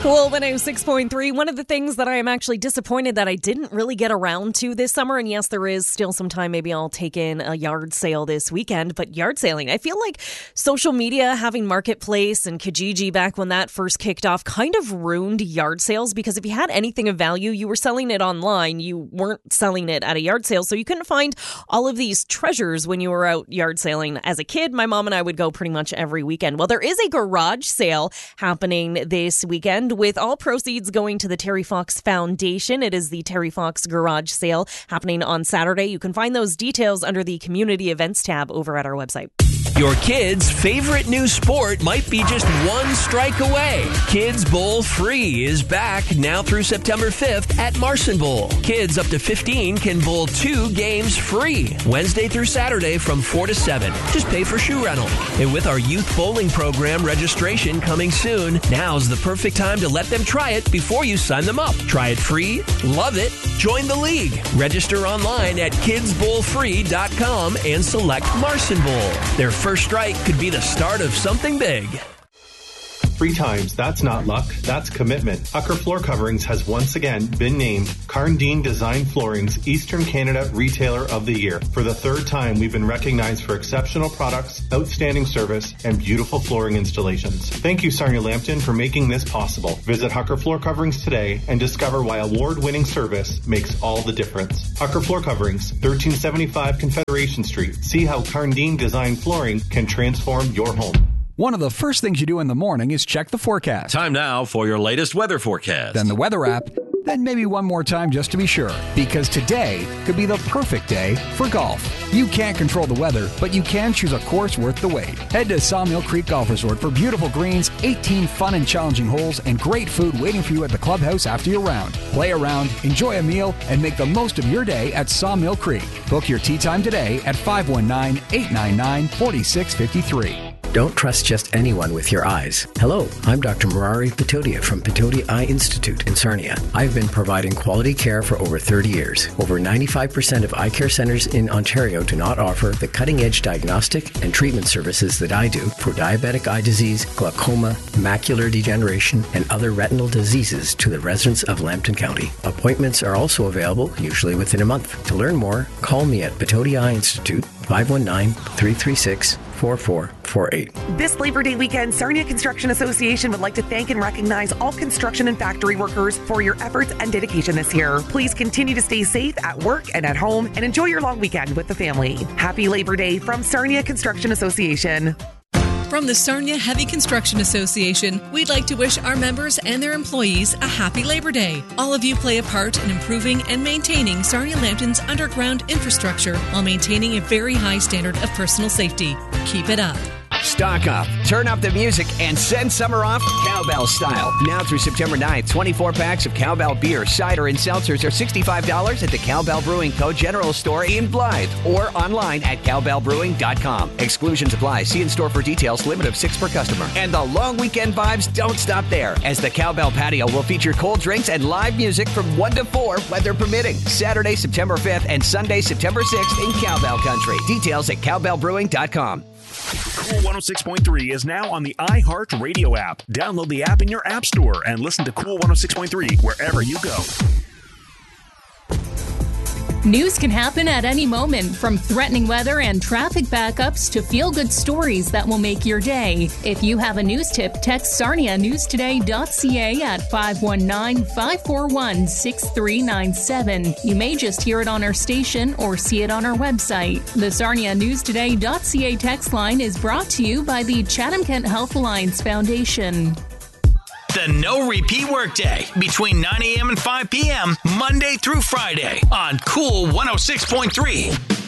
Cool 106.3. One of the things that I am actually disappointed that I didn't really get around to this summer, and yes, there is still some time. Maybe I'll take in a yard sale this weekend, but yard sailing, I feel like social media, having Marketplace and Kijiji back when that first kicked off, kind of ruined yard sales, because if you had anything of value, you were selling it online. You weren't selling it at a yard sale, so you couldn't find all of these treasures when you were out yard sailing. As a kid, my mom and I would go pretty much every weekend. Well, there is a garage sale happening this weekend, with all proceeds going to the Terry Fox Foundation. It is the Terry Fox Garage Sale happening on Saturday. You can find those details under the Community Events tab over at our website. Your kids' favorite new sport might be just one strike away. Kids Bowl Free is back now through September 5th at Marson Bowl. Kids up to 15 can bowl 2 games free, Wednesday through Saturday from 4 to 7. Just pay for shoe rental. And with our youth bowling program registration coming soon, now's the perfect time to let them try it before you sign them up. Try it free, love it, join the league. Register online at kidsbowlfree.com and select Marson Bowl. Their first strike could be the start of something big. 3 times, that's not luck, that's commitment. Hucker Floor Coverings has once again been named Carndine Design Flooring's Eastern Canada Retailer of the Year. For the 3rd time, we've been recognized for exceptional products, outstanding service, and beautiful flooring installations. Thank you, Sarnia Lambton, for making this possible. Visit Hucker Floor Coverings today and discover why award-winning service makes all the difference. Hucker Floor Coverings, 1375 Confederation Street. See how Carndine Design Flooring can transform your home. One of the first things you do in the morning is check the forecast. Time now for your latest weather forecast. Then the weather app. Then maybe one more time just to be sure. Because today could be the perfect day for golf. You can't control the weather, but you can choose a course worth the wait. Head to Sawmill Creek Golf Resort for beautiful greens, 18 fun and challenging holes, and great food waiting for you at the clubhouse after your round. Play around, enjoy a meal, and make the most of your day at Sawmill Creek. Book your tee time today at 519-899-4653. Don't trust just anyone with your eyes. Hello, I'm Dr. Murari Patodia from Patodia Eye Institute in Sarnia. I've been providing quality care for over 30 years. Over 95% of eye care centers in Ontario do not offer the cutting-edge diagnostic and treatment services that I do for diabetic eye disease, glaucoma, macular degeneration, and other retinal diseases to the residents of Lambton County. Appointments are also available, usually within a month. To learn more, call me at Patodia Eye Institute, 519-336-4448. This Labor Day weekend, Sarnia Construction Association would like to thank and recognize all construction and factory workers for your efforts and dedication this year. Please continue to stay safe at work and at home and enjoy your long weekend with the family. Happy Labor Day from Sarnia Construction Association. From the Sarnia Heavy Construction Association, we'd like to wish our members and their employees a happy Labor Day. All of you play a part in improving and maintaining Sarnia Lambton's underground infrastructure while maintaining a very high standard of personal safety. Keep it up. Stock up, turn up the music, and send summer off cowbell style. Now through September 9th, 24 packs of Cowbell beer, cider, and seltzers are $65 at the Cowbell Brewing Co. General Store in Blythe or online at cowbellbrewing.com. Exclusions apply. See in store for details. Limit of 6 per customer. And the long weekend vibes don't stop there, as the Cowbell Patio will feature cold drinks and live music from 1 to 4, weather permitting. Saturday, September 5th and Sunday, September 6th in Cowbell Country. Details at cowbellbrewing.com. Cool 106.3 is now on the iHeart Radio app. Download the app in your app store and listen to Cool 106.3 wherever you go. News can happen at any moment, from threatening weather and traffic backups to feel-good stories that will make your day. If you have a news tip, text sarnianewstoday.ca at 519-541-6397. You may just hear it on our station or see it on our website. The sarnianewstoday.ca text line is brought to you by the Chatham-Kent Health Alliance Foundation. The No Repeat Workday between 9 a.m. and 5 p.m. Monday through Friday on Cool 106.3.